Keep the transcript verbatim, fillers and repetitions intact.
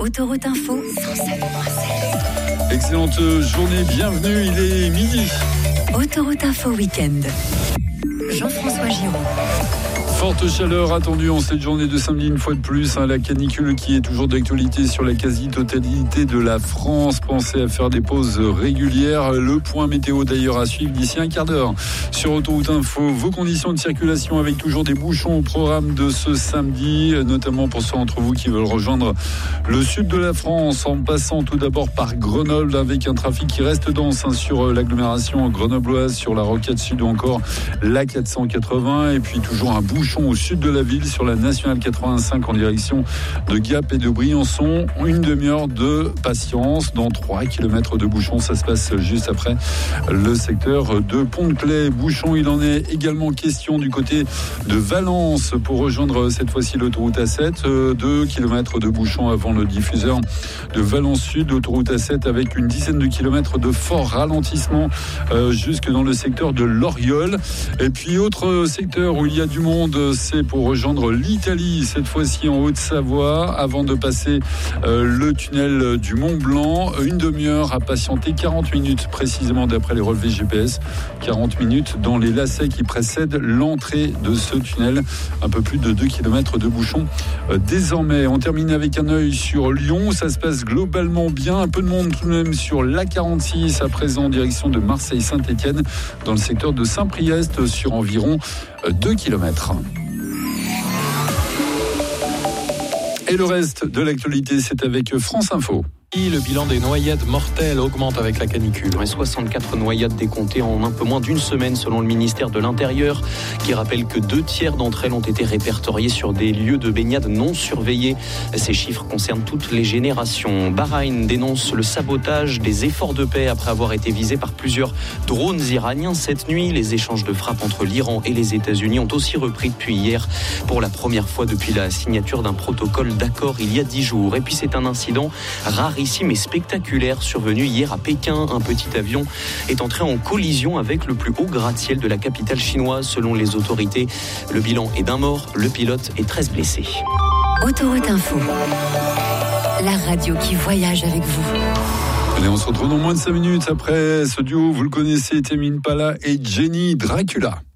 Autoroute Info, cent sept virgule sept. Excellente journée, bienvenue, il est midi. Autoroute Info Week-end. Jean-François Giraud. Forte chaleur attendue en cette journée de samedi une fois de plus. Hein, la canicule qui est toujours d'actualité sur la quasi-totalité de la France. Pensez à faire des pauses régulières. Le point météo d'ailleurs à suivre d'ici un quart d'heure sur Autoroute Info. Vos conditions de circulation avec toujours des bouchons au programme de ce samedi, notamment pour ceux d'entre vous qui veulent rejoindre le sud de la France en passant tout d'abord par Grenoble avec un trafic qui reste dense hein, sur l'agglomération grenobloise, sur la rocade sud ou encore la quatre cent quatre-vingts et puis toujours un bouchon au sud de la ville sur la nationale quatre-vingt-cinq en direction de Gap et de Briançon. Une demi-heure de patience dans trois kilomètres de bouchon. Ça se passe juste après le secteur de Pont-de-Claix. Bouchon, il en est également question du côté de Valence pour rejoindre cette fois-ci l'autoroute A sept. Deux kilomètres de bouchon avant le diffuseur de Valence Sud. Autoroute A sept avec une dizaine de kilomètres de fort ralentissement euh, jusque dans le secteur de l'Oriol. Et puis autre secteur où il y a du monde, c'est pour rejoindre l'Italie, cette fois-ci en Haute-Savoie, avant de passer euh, le tunnel du Mont-Blanc. Une demi-heure à patienter, quarante minutes précisément d'après les relevés G P S. quarante minutes dans les lacets qui précèdent l'entrée de ce tunnel. Un peu plus de deux kilomètres de bouchons euh, désormais. On termine avec un œil sur Lyon. Ça se passe globalement bien. Un peu de monde tout de même sur l'A quarante-six, à présent en direction de Marseille-Saint-Étienne, dans le secteur de Saint-Priest, sur environ deux kilomètres. Et le reste de l'actualité, c'est avec France Info. Le bilan des noyades mortelles augmente avec la canicule. soixante-quatre noyades décomptées en un peu moins d'une semaine selon le ministère de l'Intérieur, qui rappelle que deux tiers d'entre elles ont été répertoriées sur des lieux de baignade non surveillés. Ces chiffres concernent toutes les générations. Bahreïn dénonce le sabotage des efforts de paix après avoir été visé par plusieurs drones iraniens cette nuit. Les échanges de frappes entre l'Iran et les États-Unis ont aussi repris depuis hier pour la première fois depuis la signature d'un protocole d'accord il y a dix jours. Et puis c'est un incident rarissime mais spectaculaire survenu hier à Pékin. Un petit avion est entré en collision avec le plus haut gratte-ciel de la capitale chinoise selon les autorités. Le bilan est d'un mort, le pilote et treize blessés. Autoroute Info, la radio qui voyage avec vous. Allez, on se retrouve dans moins de cinq minutes après ce duo, vous le connaissez, Tame Impala et Jenny Dracula.